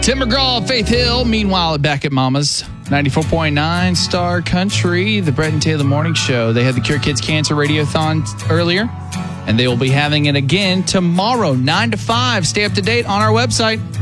Tim McGraw, Faith Hill. Meanwhile, back at Mama's 94.9 Star Country, the Brett and Taylor Morning Show. They had the Cure Kids Cancer Radiothon earlier, and they will be having it again tomorrow, 9 to 5. Stay up to date on our website,